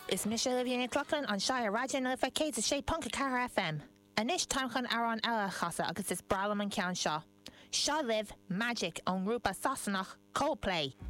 Is Michelle Olivia Clocklin an Shire Radio na fe cé a sé Punca Car FM. Anis táchan ar an eile chasa agus is bralam an cean seo. Seo live Magic on Rupa Sassanach Coldplay.